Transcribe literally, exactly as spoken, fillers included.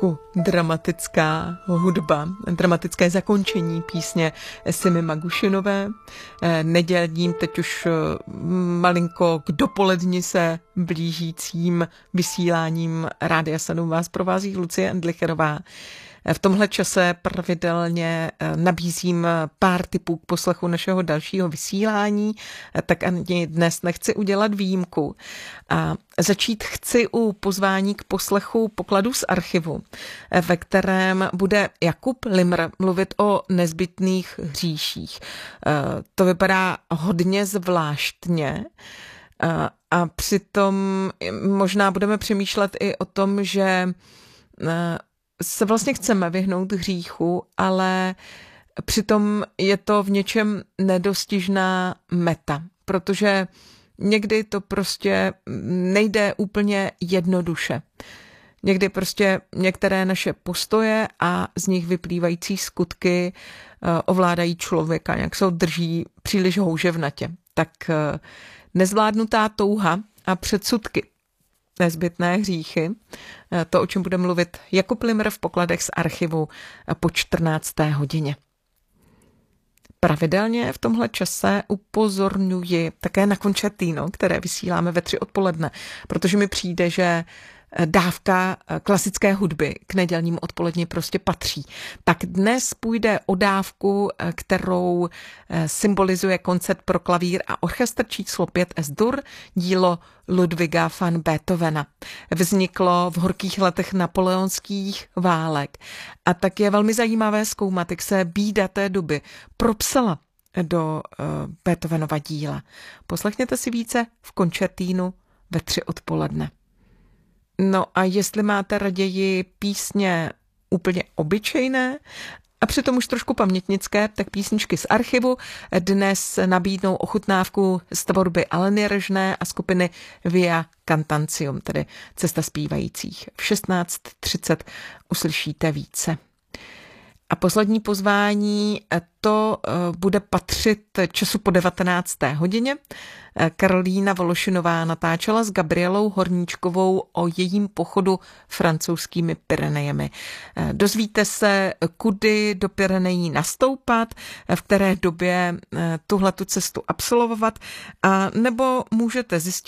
trošku dramatická hudba, dramatické zakončení písně Simy Magušinové. Nedělním teď už malinko k dopoledni se blížícím vysíláním Rádia Seznam vás provází Lucie Endlicherová. V tomhle čase pravidelně nabízím pár tipů k poslechu našeho dalšího vysílání, tak ani dnes nechci udělat výjimku. A začít chci u pozvání k poslechu pokladů z archivu, ve kterém bude Jakub Limr mluvit o nezbytných hříších. To vypadá hodně zvláštně a přitom možná budeme přemýšlet i o tom, že se vlastně chceme vyhnout hříchu, ale přitom je to v něčem nedostižná meta, protože někdy to prostě nejde úplně jednoduše. Někdy prostě některé naše postoje a z nich vyplývající skutky ovládají člověka, nějak se ho drží příliš houževnatě. Tak nezvládnutá touha a předsudky, nezbytné hříchy, to, o čem bude mluvit Jakub Limr v pokladech z archivu po čtrnácté hodině. Pravidelně v tomhle čase upozorňuji také na koncertino, které vysíláme ve tři odpoledne, protože mi přijde, že dávka klasické hudby k nedělnímu odpoledni prostě patří. Tak dnes půjde o dávku, kterou symbolizuje koncert pro klavír a orchestr číslo pět S-dur, dílo Ludwiga van Beethovena. Vzniklo v horkých letech napoleonských válek a tak je velmi zajímavé zkoumat, jak se bída té doby propsala do uh, Beethovenova díla. Poslechněte si více v koncertínu ve tři odpoledne. No a jestli máte raději písně úplně obyčejné a přitom už trošku pamětnické, tak písničky z archivu dnes nabídnou ochutnávku z tvorby Aleny Režné a skupiny Via Cantancium, tedy Cesta zpívajících. V šestnáct třicet uslyšíte více. A poslední pozvání, to bude patřit času po devatenácté hodině. Karolína Vološinová natáčela s Gabrielou Horníčkovou o jejím pochodu francouzskými Pyrenejemi. Dozvíte se, kudy do Pyrenejí nastoupat, v které době tuhletu cestu absolvovat, a nebo můžete zjistit,